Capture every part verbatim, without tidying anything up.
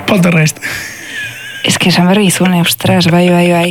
Poltergeist. Ez que esan berri izune, ostras, bai, bai, bai.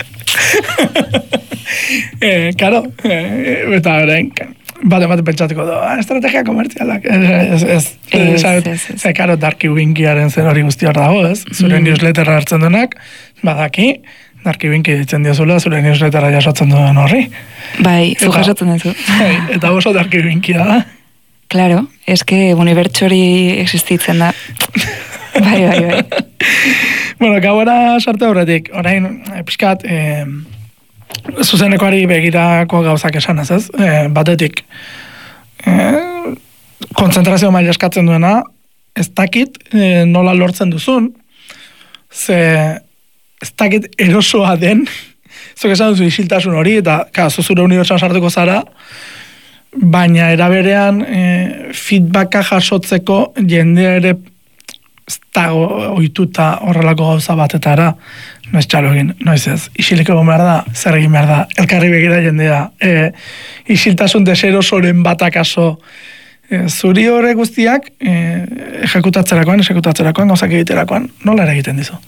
eh, karo, eh, eta orain, bate bate pentsatuko du, ah, estrategia komertzialak, ez, ez, ez, ez, karo, Darky Winkiaren zen hori guzti hor dago, ez, zure mm. newsletterra hartzen duenak, badaki, Darky Winki ditzen diazula, zure newsletterra jasotzen duen horri. Bai, zu jasotzen duzu. Bai, eta oso Darky Winki da. Claro, es que unibertso hori existitzen da. Bai, bai, bai. Bueno, gauera sarte horretik, orain, eh, pixkat, eh, zuzenekoari begirako gauzak esan ez ez, eh, batetik, eh, konzentrazio maila eskatzen duena, ez dakit eh, nola lortzen duzun, ze ez dakit erosoa den, zuk esan duzu isiltasun hori, eta kazu zure unibertsuan sartuko zara, baina eraberean eh, feedbacka jasotzeko jende ere ez dago ohituta horrelako gauza batetara, noiz txalo egin, noiz ez, isilik egon behar da, zer egin behar da, elkarri begira jendea, e, isiltasun deserosoren batakaso, e, zuri horre guztiak, e, ejekutatzerakoan, ejekutatzerakoan, gauzak egiterakoan, nola ere egiten dizu?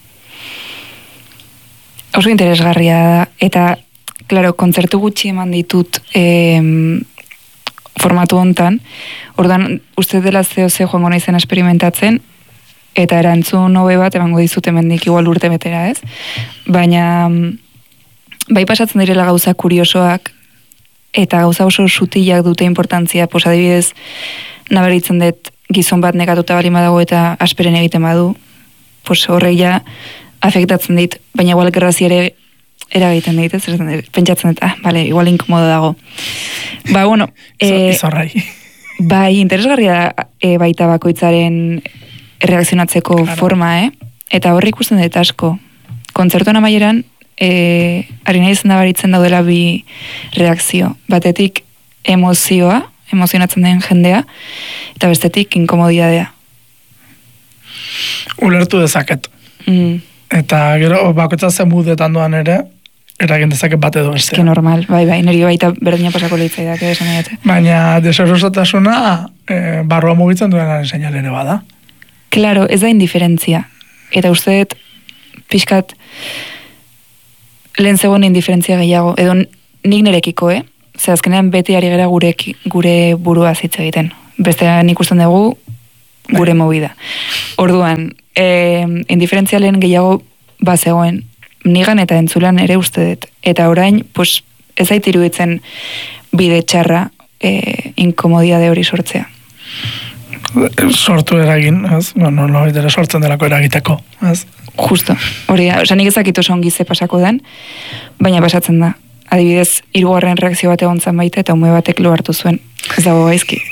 Oso interesgarria da, eta, klaro, kontzertu gutxi eman ditut e, formatu hontan, ordan, uste dela zeo ze joango naizen experimentatzen, eta erantzun hobe bat emango dizut hemendik igual urte betera, ez? Baina bai pasatzen direla gauza kuriosoak eta gauza oso sutilak dute importantzia, pues adibidez nabaritzen dut gizon bat nekatuta bali badago eta asperen egiten badu, pues horrek ja afektatzen dit, baina igual gerrazi ere eragiten dit, ez? Pentsatzen dut, ah, vale, igual inkomodo dago. Ba, bueno, eh, bai, interesgarria e, baita bakoitzaren reakzionatzeko claro. Forma, eh? Eta horri ikusten dut asko. Kontzertuan amaieran, eh, ari nahi izan nabaritzen daudela bi reakzio. Batetik emozioa, emozionatzen den jendea, eta bestetik inkomodidadea. Ulertu dezaket. Mm. Eta gero, bakoitza zen mudetan duan ere, eragin dezaket bat edo bestea. Eske normal, bai, bai, niri baita berdina pasako leitzaidak, esan nahi. Baina, deserosotasuna, eh, barroa mugitzen duenaren seinal ere bada. Claro, ez da indiferentzia. Eta uste dut, pixkat, lehen zegoen indiferentzia gehiago. Edo nik nerekiko, eh? Zer azkenean beti ari gara gure, gure burua hitz egiten. Beste nik usten dugu gure movida. Orduan, eh, indiferentzia lehen gehiago bazegoen nigan eta entzulan ere uste dut. Eta orain, pues, ez zait iruditzen bide txarra eh, inkomodidade hori sortzea. Sortu eragin, ez? No, no, no, ere sortzen delako eragiteko, ez? Justo, hori da, oza, nik ezakitu oso ongi ze pasako den, baina pasatzen da. Adibidez, hirugarren reakzio bat egon zan baita, eta ume batek lo hartu zuen. Ez dago gaizki.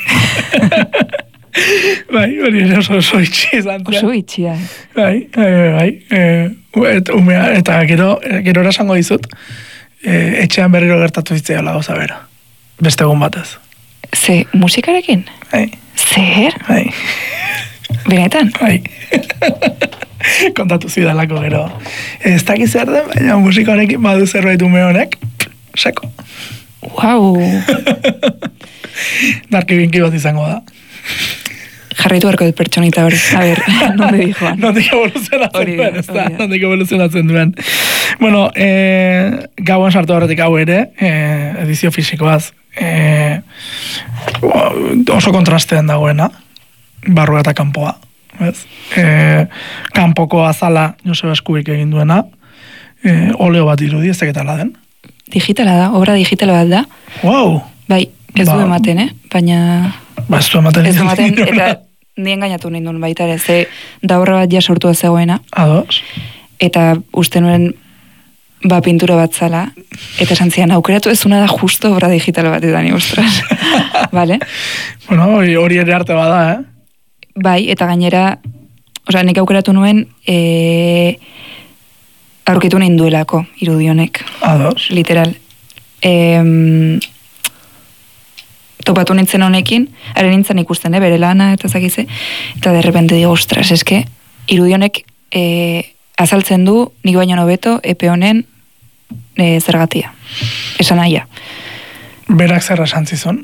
Bai, hori ere oso oso itxi izan. Oso itxia. Bai, bai, bai. E, et, umea, eta gero, gero erasango dizut, e, etxean berriro gertatu zitzaiola gauza bera. Beste egun batez. Ze, musikarekin? Bai. Zer? Bai. Benetan? Bai. Kontatu zidalako gero. Ez dakiz zer den, baina musika honekin badu zerbait ume honek, seko. Wow. Darky Winki bat izango da. Jarraitu harko dut pertsonita hori. A ber, nonde dijoan. Nondik evoluzionatzen duen, ez da, nondik evoluzionatzen duen. Bueno, eh, gauan sartu horretik hau ere, eh, edizio fisikoaz, eh, oso kontrastean dagoena, barrua eta kanpoa. Ez? Eh, kanpoko azala Joseba Eskubik egin duena, eh, oleo bat irudi, ez daketala den. Digitala da, obra digitala bat da. Wow! Bai, ez ba, du ematen, eh? Baina... Ba, ez du ematen. Ez du ematen, eta nien gainatu nindun baita ere, ze da obra bat ja sortu da zegoena. Ados. Eta uste nuen ba pintura bat zala, eta esan zian, aukeratu ezuna da justo obra digital bat edan, ostras. Vale? Bueno, hori, hori ere arte bada, eh? Bai, eta gainera, osea, nik aukeratu nuen, e, aurkitu ninduelako, irudionek. Ados. Literal. E, topatu nintzen honekin, haren nintzen ikusten, eh, bere lana, eta zakize, eta derrepente digo, ostras, eske, irudionek e, azaltzen du, nik baino nobeto, epe honen e, zergatia. Esan aia. Berak zer esan zizun?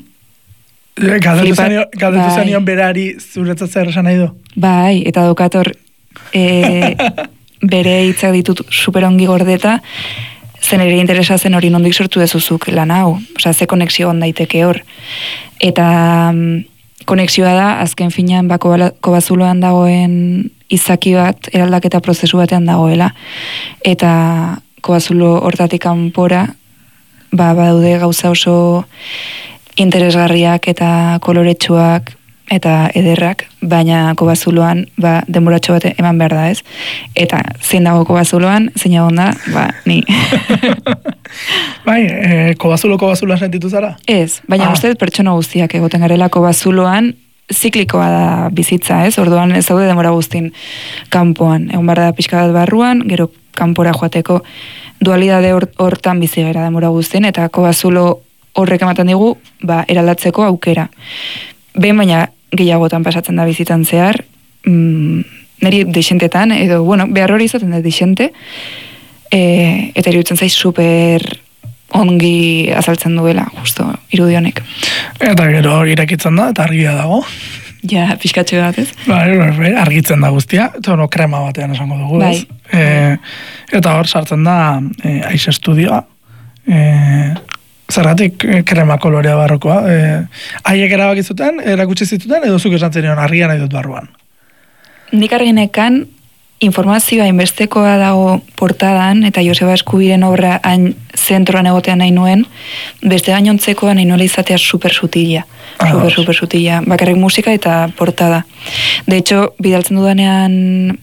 Galdetu zenion berari zuretzat zer esan nahi du? Bai, eta daukator e, bere hitzak ditut superongi gordeta, zen ere interesa zen hori nondik sortu dezuzuk lan hau, osea, ze konexio on daiteke hor. Eta konexioa da, azken finean, bako kobazuloan dagoen izaki bat, eraldaketa prozesu batean dagoela. Eta kobazulo hortatik kanpora, ba, badaude gauza oso interesgarriak eta koloretsuak eta ederrak, baina kobazuloan ba, denboratxo bat eman behar da, ez? Eta zein dago kobazuloan, zein egon da, ba, ni. Bai, e, kobazulo kobazuloan sentitu zara? Ez, baina ah. uste pertsona guztiak egoten garela kobazuloan, ziklikoa da bizitza, ez? Orduan ez daude denbora guztin kanpoan. Egon behar da pixka bat barruan, gero kanpora joateko dualidade hortan bizi gara denbora guztin, eta kobazulo horrek ematen digu, ba, eraldatzeko aukera. Behin baina gehiagotan pasatzen da bizitan zehar, mm, niri deixentetan, edo, bueno, behar hori izaten da deixente, e, eta iruditzen zaiz super ongi azaltzen duela, justo, irudionek. Eta gero irakitzen da, eta argia dago. Ja, pixkatxe bat, ez? Bai, bai, bai, argitzen da guztia, eta no, krema batean esango dugu, ez? Bai. E, eta hor sartzen da e, aiz estudioa, e, zergatik krema kolorea barrokoa. E, haiek erabaki zuten, erakutsi zituten, edo zuk esan zenion argia nahi dut barruan? Nik arginekan informazioa inbestekoa dago portadan, eta Joseba Eskubiren obra hain zentroan egotean nahi nuen, beste gainontzekoa nahi nuela izatea super sutila. Ah, super, super sutila. Bakarrik musika eta portada. De hecho, bidaltzen dudanean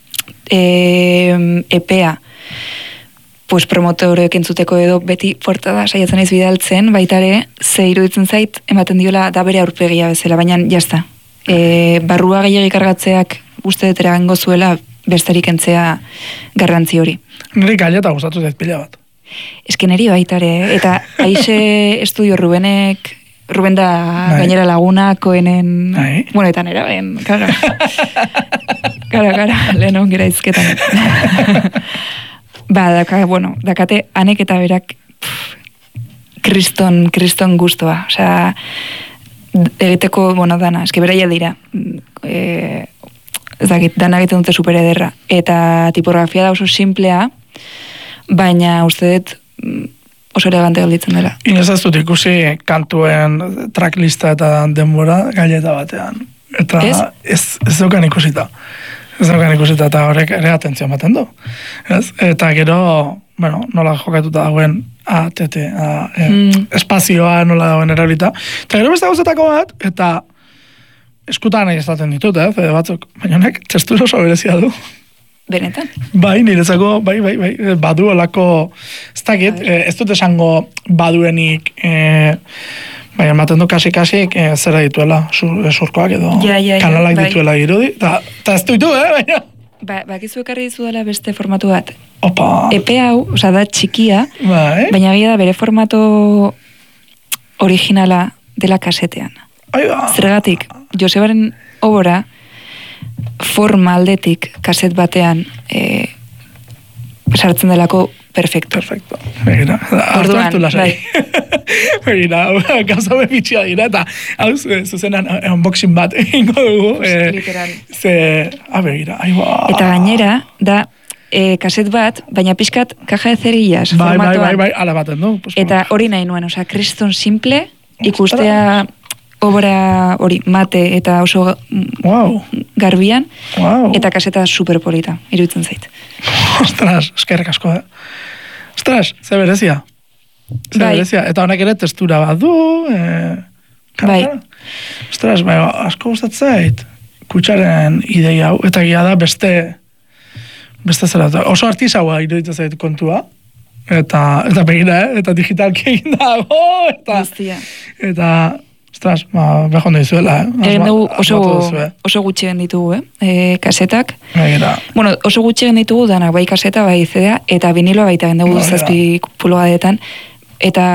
e, epea, pues promotoreek entzuteko edo beti portada saiatzen ez bidaltzen, baitare, ze iruditzen zait, ematen diola da bere aurpegia bezala, baina jazta. E, barrua gehiagik argatzeak uste dut eragango zuela besterik entzea garrantzi hori. Niri gaileta gustatu zait pila bat. Eske niri baitare, eh? Eta aixe estudio Rubenek, Ruben da Ai. Gainera laguna, koenen, Ai. Bueno, eta nera ben, kara. Kara, kara, lehen ongera izketan. Ba, daka, bueno, dakate, anek eta berak pff, kriston, kriston guztua. Osea, egiteko, bueno, dana, eske beraia dira. E, ez dakit, dana egiten dute super ederra. Eta tipografia da oso simplea, baina uste dut oso elegante galditzen dela. Inez ez dut ikusi kantuen tracklista eta denbora gaileta batean. Eta ez, ez, ez dukan ikusita. Ez dukan ikusita eta horrek ere atentzio ematen du. Ez? Eta gero, bueno, nola jokatuta dagoen A, T, T, A, e, mm. espazioa nola dagoen erabilita. Eta gero beste gauzetako bat, eta eskutan nahi estaten ditut, eh, fede batzuk. Baina honek, testura oso berezia du. Benetan? Bai, nirezako, bai, bai, bai, badu olako, ez dakit, eh, ez dut esango baduenik, eh, baina ematen du kasi-kasik eh, zera dituela, sur, surkoak edo ja, ja, kanalak bai. Dituela irudi, eta ez ditu, eh, baina. Ba, bakizu ekarri dizu dela beste formatu bat. Opa. Epe hau, oza, da txikia, bai. Baina gira da bere formato originala dela kasetean. Aiba. Zergatik, Josebaren obora, forma aldetik kaset batean e, sartzen delako perfecto. Perfecto. Begira, orduan, bai. Begira, gauza bebitxia dira, eta hau zuzenan unboxing bat ingo dugu. E, literal. Ze, a begira, aiba. Eta gainera, da e, kaset bat, baina pixkat kaja de cerillas bai, formatoan. Bai, bai, bai, ala baten du. Pues, eta hori nahi nuen, oza, kriston simple, ikustea obra hori mate eta oso wow. garbian, wow. Eta kaseta superpolita, iruditzen zait. Ostras, eskerrik asko, eh? Ostras, ze berezia. Ze bai. berezia. Eta honek ere testura bat du. Eh, bai. Ostras, bai, asko gustatzait kutsaren ideia hau. Eta gira da beste, beste zera. Oso artisaua iruditzen zait kontua. Eta, eta begira, eh? Eta digitalki egin dago. Eta, eta ostras, ba, behon da izuela, eh? Egin dugu oso, oso gutxien ditugu, eh? E, kasetak. Begira. Bueno, oso gutxien ditugu danak, bai kaseta, bai C D A, eta viniloa baita egin dugu zazpi pulgadetan. Eta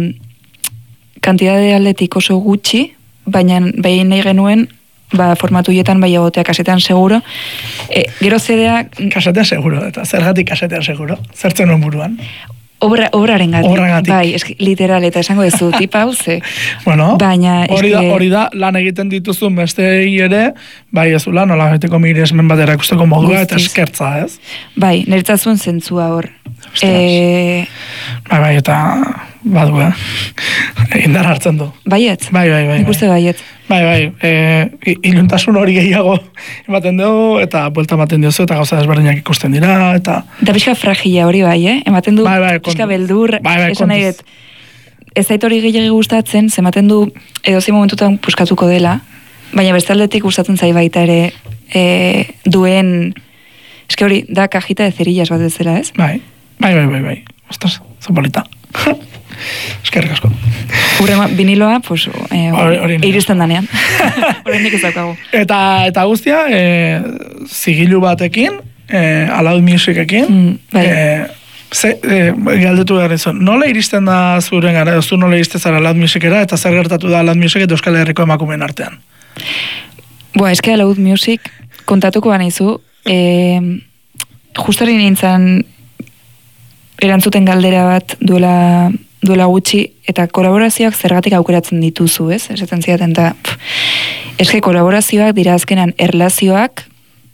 mm, kantidade aldetik oso gutxi, baina bai nahi genuen, ba, formatuietan bai egotea kasetean seguro. E, gero C D A... Kasetean seguro, eta zergatik kasetean seguro? Zertzen hon buruan? Obra, obraren gatik. Obragatik. Bai, eski, literal, eta esango dezu, tipa hauze. Bueno, baina, hori, eske... da, hori da, lan egiten dituzun bestei ere, bai ez ula, nola gaiteko miresmen bat erakusteko modua eta eskertza, ez? Bai, niretzazuen zentzua hor. E... Bai, bai, eta badu, eh? Indar hartzen du. Baiet? Bai, bai, bai. Nik uste baiet. Bai, bai, e, iluntasun hori gehiago ematen dugu, eta buelta ematen diozu, eta gauza desberdinak ikusten dira, eta... Da pixka fragila hori bai, eh? Ematen du, bai, bai, pixka beldur, bai, bai, esan nahi dut, ez zait hori gehiago gustatzen, zematen du edozein momentutan puskatuko dela, baina bestaldetik gustatzen zai baita ere e, duen, eske hori, da kajita de cerillas bat ez dela, ez? Bai, bai, bai, bai, bai, ostras, zapolita. Eskerrik asko. Urrengo viniloa, pues, eh, iristen danean. Horrendik ez daukagu. Eta, eta guztia, e, zigilu batekin, e, Aloud Musicekin, mm, bai. e, ze, e, galdetu behar izan, nola iristen da zuren gara, zu nola iristen zara Aloud Musicera, eta zer gertatu da Aloud Music eta Euskal Herriko emakumeen artean? Boa, eske Aloud Music kontatuko banaizu, e, justari nintzen erantzuten galdera bat duela duela gutxi, eta kolaborazioak zergatik aukeratzen dituzu, ez? Esaten zidaten, eta eske kolaborazioak dira azkenan erlazioak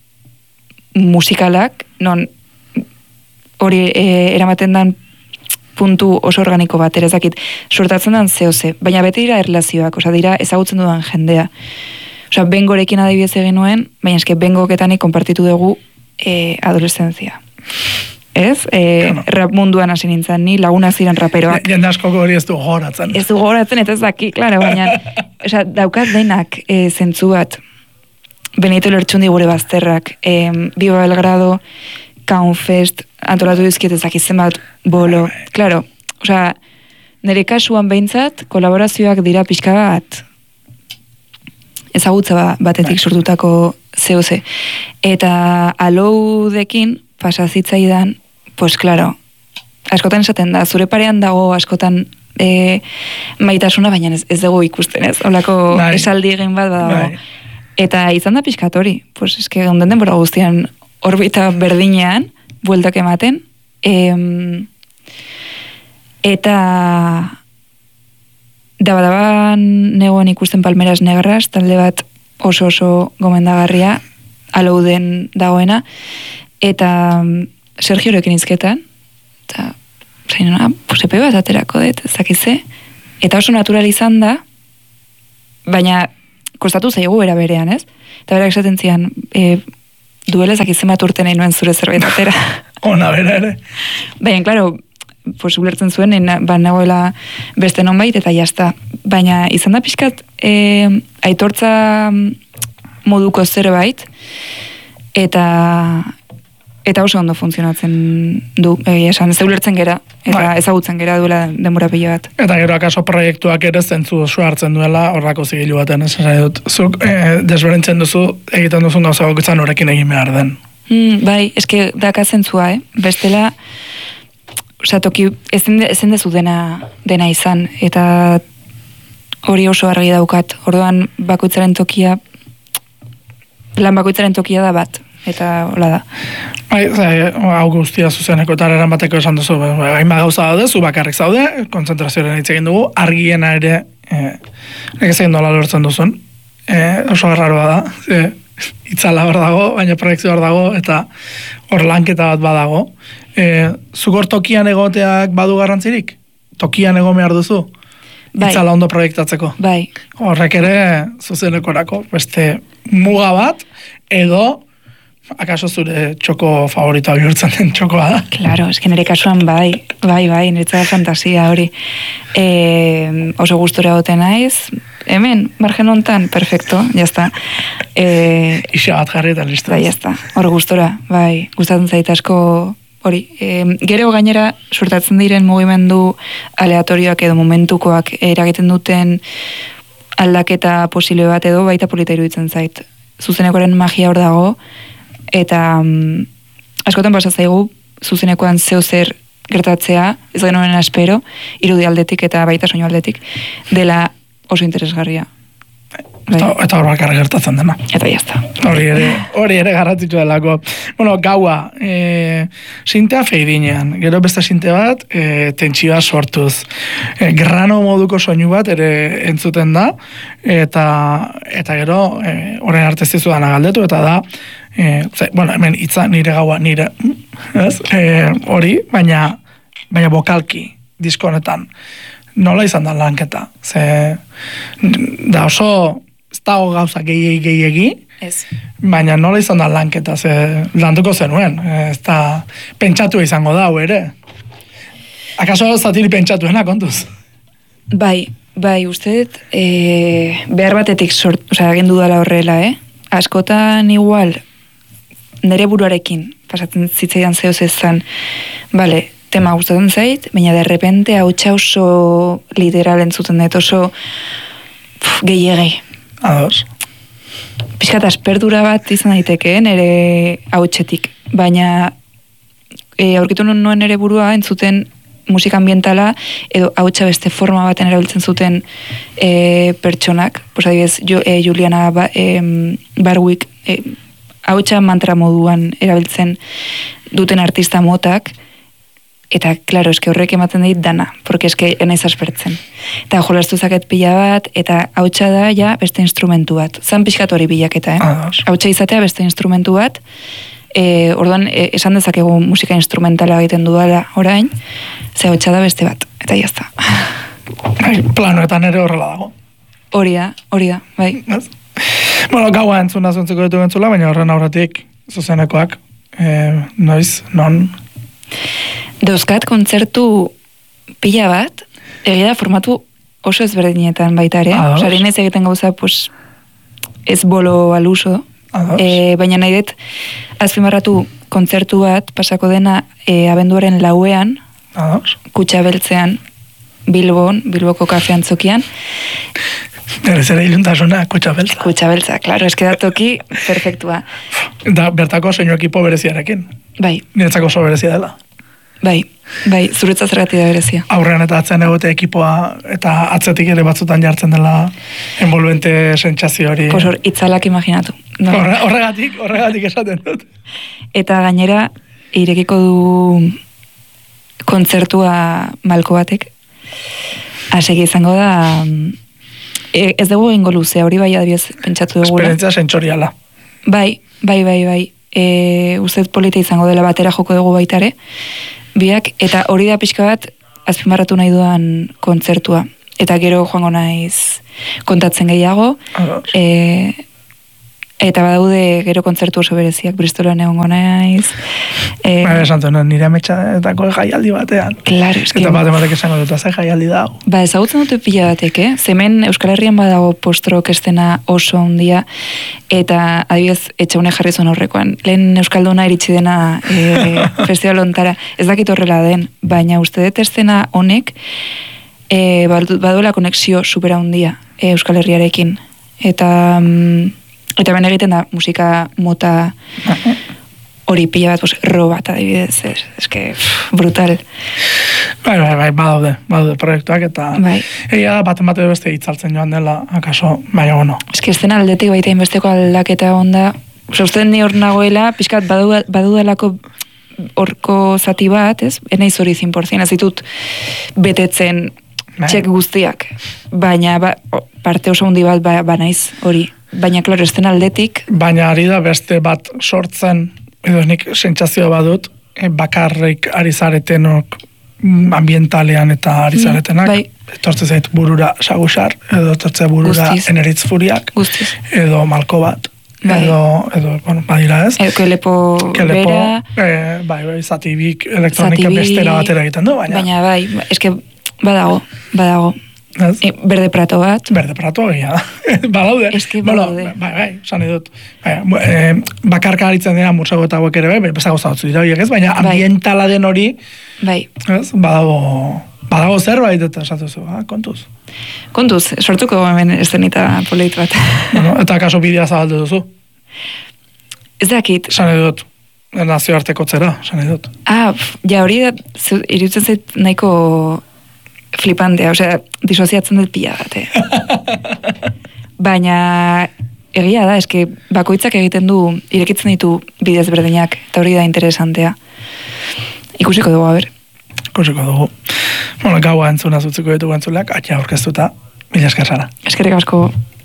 musikalak, non hori e, eramaten dan puntu oso organiko bat, ere ezakit, sortatzen dan zehose, baina beti dira erlazioak, oza, dira ezagutzen dudan jendea. Oza, bengorekin adibidez egin nuen, baina eske bengoketanik konpartitu dugu e, adolescentzia. Ez? E, no. Rap munduan hasi nintzen, ni lagunak ziren raperoak. Jende askoko hori ez du gogoratzen. Ez du gogoratzen, eta ez daki, klaro, baina oza, daukat denak e, zentzu bat. Benito Lertxundi gure bazterrak, e, Biba Belgrado, Kaunfest, antolatu dizkiet ez daki zenbat bolo. Klaro, oza, nire kasuan behintzat, kolaborazioak dira pixka bat, ezagutza batetik sortutako zehose. Eta Aloudekin, pasazitzaidan, pues claro, askotan esaten da, zure parean dago askotan e, maitasuna, baina ez, ez dugu ikusten, ez? Olako bai. Esaldi egin bat badago. Bai. Eta izan da pixkat hori, pues eske onden denbora guztian orbita berdinean, bueltak ematen, e, eta dabadaban negoen ikusten Palmeras Negras, talde bat oso oso gomendagarria, Alouden dagoena, eta Sergiorekin izketan, eta zainona, pues epe bat aterako dut, ezakize, eta oso natural izan da, baina kostatu zaigu era berean, ez? Eta berak esaten zian, e, duela ezakize bat urte nahi nuen zure zerbait atera. Ona, bera ere. Baina, klaro, pues ulertzen zuen, ba nagoela beste nonbait, eta jazta. Baina izan da pixkat, e, aitortza moduko zerbait, eta eta oso ondo funtzionatzen du, egia esan, ez ulertzen gera, eta bai. Ezagutzen gera duela denbora pila bat. Eta gero akaso proiektuak ere zentzu oso hartzen duela, horrako zigilu baten, ez dut, zuk e, desberentzen duzu, egiten duzun gauza gokitzan horrekin egin behar den. Mm, bai, eske daka zentzua, eh? Bestela, oza, toki, ezin, ezin dezu dena, dena izan, eta hori oso argi daukat, orduan bakoitzaren tokia, lan bakoitzaren tokia da bat, eta hola da. Bai, hau guztia zuzeneko eta eramateko esan duzu, hainbat gauza daude, zu bakarrik zaude, kontzentrazioaren hitz egin dugu, argiena ere, eh, nek ez egin dola lortzen duzun, eh, oso garraroa da, eh, itzala hor dago, baina proiektzio hor dago, eta hor lanketa bat badago. Eh, zugor tokian egoteak badu garrantzirik? Tokian egon behar duzu? Bai. Itzala ondo proiektatzeko? Bai. Horrek ere zuzenekorako beste muga bat, edo akaso zure txoko favoritoa bihurtzen den txokoa da? Claro, eske nire kasuan bai, bai, bai, niretzat fantasia hori. E, oso gustura gote naiz, hemen, margen hontan, perfecto, jazta. E, Ixa bat jarri eta listo. Bai, jazta, hor gustura, bai, gustatzen zait asko hori. E, gero gainera, sortatzen diren mugimendu aleatorioak edo momentukoak eragiten duten aldaketa posible bat edo baita polita iruditzen zait. Zuzenekoaren magia hor dago, eta um, askotan pasa zaigu zuzenekoan zeo zer gertatzea, ez genuen espero, irudi aldetik eta baita soinu aldetik, dela oso interesgarria. Eta, eta hor bakarra gertatzen dena. Eta jazta. Hori ere, hori ere garratzitu delako. Bueno, gaua, e, sintea feidinean, gero beste sinte bat, e, tentsioa sortuz. E, grano moduko soinu bat ere entzuten da, eta eta gero, e, orain arte ez dizudana galdetu, eta da, e, ze, bueno, hemen hitza nire gaua, nire, ez? E, hori, baina, baina bokalki, disko honetan. Nola izan da lanketa? Ze, da oso, ez dago gauza gehiegi gehiegi, Ez. baina nola izan da lanketa, ze landuko zenuen, ez da pentsatu izango da, hau ere. Akaso zatiri pentsatuena, kontuz? Bai, bai, uste dut, e, behar batetik sort, osea, agendu dala horrela, eh? Askotan igual, nire buruarekin, pasatzen zitzaidan zeo zezan, bale, tema gustatzen zait, baina de repente hautsa oso literal entzuten dut, oso pf, gehiagei. Ados. Piskat aspertura bat izan daiteke, nire hautsetik, baina e, aurkitu nuen nire burua entzuten musika ambientala edo hautsa beste forma baten erabiltzen zuten e, pertsonak, pues adibidez, jo, e, Juliana ba, e, Barwick e, hautsa mantra moduan erabiltzen duten artista motak, eta, klaro, eske horrek ematen dit dana, porque eske enaiz aspertzen. Eta jolastu zaket pila bat, eta hautsa da ja beste instrumentu bat. Zan pixkatu hori bilaketa, eh? Ados. Hautsa izatea beste instrumentu bat, e, orduan e, esan dezakegu musika instrumentala egiten dudala orain, ze hautsa da beste bat, eta jazta. Bai, planoetan ere horrela dago. Hori da, hori da, bai. Ez? Bueno, gaua entzuna zuntzeko ditu entzula, baina horren aurretik zuzenekoak, eh, noiz, non... Dauzkat kontzertu pila bat, egia da formatu oso ezberdinetan baita ere. Ados. Osa, ez egiten gauza, pues, ez bolo al uso. Ados. E, baina nahi dut, azpimarratu kontzertu bat, pasako dena e, abenduaren lauean, Ados. Kutxa Beltzean, Bilbon, Bilboko kafean zokian. Ere zere iluntasuna, Kutxa Beltza. Kutxa Beltza, klaro, eske da toki perfektua. Da, bertako soinu ekipo bereziarekin. Bai, Niretzako oso berezia dela. bai, bai, zuretzat zergatik da berezia. Aurrean eta atzean egote ekipoa eta atzetik ere batzutan jartzen dela envolvente sentsazio hori. Pues hor, itzalak imaginatu. Bai. Horre, horregatik, horregatik esaten dut. Eta gainera, irekiko du kontzertua malko batek. Hasegi izango da, e, ez dugu egingo luze, hori bai adibidez pentsatu dugula. Esperientzia sentsoriala. Bai, bai, bai, bai. E, Uzet polita izango dela batera joko dugu baitare. Biak, eta hori da pixka bat azpimarratu nahi dudan kontzertua. Eta gero joango naiz kontatzen gehiago. Ados. E, eta badaude gero kontzertu oso bereziak, Bristolan egongo naiz. E, Ba, esan zuen, nire ametxatako jaialdi batean. Claro, eske. Eta bat ematek esango dut, ze jaialdi dago. Ba, ezagutzen dute pila batek, eh? Zemen Euskal Herrian badago post-rock estena oso handia, eta adibidez, etxaune jarri zuen horrekoan. Lehen Euskalduna iritsi dena e, festival ontara. Ez dakit horrela den, baina uste dut estena honek e, baduela konexio supera handia e, Euskal Herriarekin. Eta, mm, eta ben egiten da musika mota hori pila bat, pues, ro bat adibidez, es, eske, pff, brutal. Bai, bai, bai, badaude, badaude proiektuak, eta Bai. egia da baten bate beste hitzaltzen joan dela, akaso, baina, bueno. Eske estena aldetik baita inbesteko aldaketa onda, oza, uste ni hor nagoela, pixkat badu, badudalako horko zati bat, ez? Enaiz hori cien por ciento, ez ditut betetzen Bai. txek guztiak, baina ba, o, parte oso handi bat ba, banaiz hori. Baina, klaro, estena aldetik, Baina ari da beste bat sortzen, edo nik sentsazioa badut, eh, bakarrik ari zaretenok mm, ambientalean eta ari zaretenak, bai. etortze zait burura sagusar, edo etortze burura Guztiz. eneritz furiak, guztiz. edo malko bat, Bai. edo, edo, bueno, badira ez, E, kelepo, Kelepo, bera, eh, bai, bai, zatibik elektronika Zatibik, bestera batera egiten du, baina, baina bai, eske badago, badago. ez? E, berde prato bat, Berde prato egia da. Badaude. Eske Bueno, badaude. bai, bai, esan dut. Bai, eh, bakarka aritzen dira musego eta hauek ere bai, bai, beste gauza batzu dira horiek ez, baina Bai. ambientala den hori, bai. ez, badago, badago zerbait eta esatu zu, ah, kontuz. Kontuz, sortuko hemen estenita polit bat. Bueno, eta kaso bidea zabaldu duzu. Ez dakit, Esan dut, nazioarteko zera, esan dut. ah, pf, ja hori da, zu- iruditzen zait nahiko flipantea, osea, disoziatzen dut pila bat, eh. baina egia da, eske bakoitzak egiten du, irekitzen ditu bidez berdinak, eta hori da interesantea. Ikusiko dugu, haber. Ikusiko dugu. Bueno, gaua entzuna zutziko ditugu entzuleak, atxa aurkeztuta, mila esker Sara. Eskerrik asko.